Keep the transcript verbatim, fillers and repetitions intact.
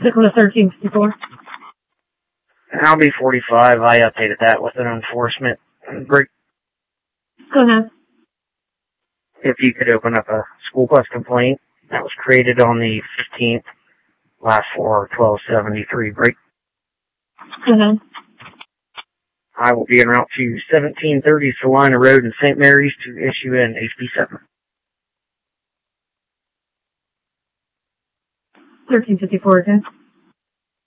Nicholas thirteen fifty-four. I'll be forty-five. I updated that with an enforcement break. Go ahead. If you could open up a school bus complaint that was created on the fifteenth, last four, twelve seventy-three break. Go ahead. I will be en route to seventeen thirty Salina Road in Saint Mary's to issue an H B seven. thirteen fifty-four again.